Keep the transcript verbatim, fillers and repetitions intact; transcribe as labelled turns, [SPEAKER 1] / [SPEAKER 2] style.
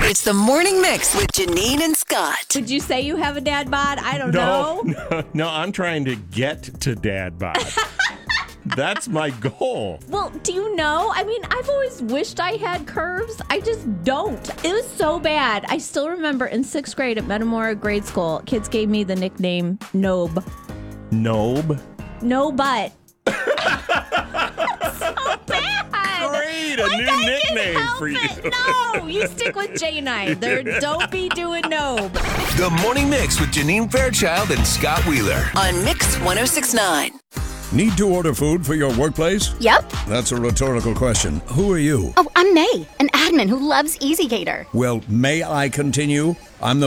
[SPEAKER 1] It's the Morning Mix with Janine and Scott.
[SPEAKER 2] Would you say you have a dad bod? I don't
[SPEAKER 3] No,
[SPEAKER 2] know.
[SPEAKER 3] no, no, I'm trying to get to dad bod. That's my goal.
[SPEAKER 2] Well, do you know? I mean, I've always wished I had curves. I just don't. It was so bad. I still remember in sixth grade at Metamora Grade School, kids gave me the nickname Nobe.
[SPEAKER 3] Nobe?
[SPEAKER 2] No butt. So bad.
[SPEAKER 3] Great, a
[SPEAKER 2] Like,
[SPEAKER 3] new
[SPEAKER 2] I
[SPEAKER 3] nickname
[SPEAKER 2] can help
[SPEAKER 3] for you.
[SPEAKER 2] it. No, you stick with J nine. There, don't be doing Nobe.
[SPEAKER 4] The Morning Mix with Janine Fairchild and Scott Wheeler.
[SPEAKER 1] On Mix one oh six point nine.
[SPEAKER 5] Need to order food for your workplace?
[SPEAKER 6] Yep.
[SPEAKER 5] That's a rhetorical question. Who are you?
[SPEAKER 6] Oh, I'm May, an admin who loves EasyGator.
[SPEAKER 5] Well, may I continue? I'm the